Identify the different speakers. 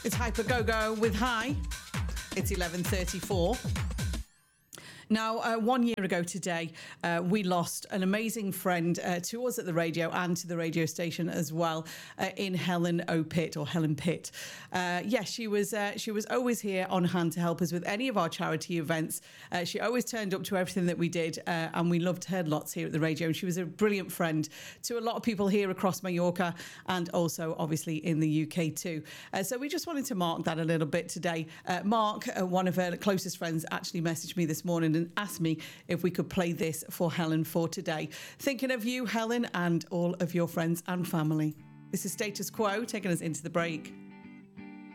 Speaker 1: It's Hyper Go-Go with Hi. It's 11:34. Now, 1 year ago today, we lost an amazing friend to us at the radio and to the radio station as well, in Helen Pitt. She was always here on hand to help us with any of our charity events. She always turned up to everything that we did, and we loved her lots here at the radio. And she was a brilliant friend to a lot of people here across Mallorca and also, obviously, in the UK too. So we just wanted to mark that a little bit today. Mark, one of her closest friends, actually messaged me this morning and asked me if we could play this for Helen for today. Thinking of you, Helen, and all of your friends and family. This is Status Quo, taking us into the break.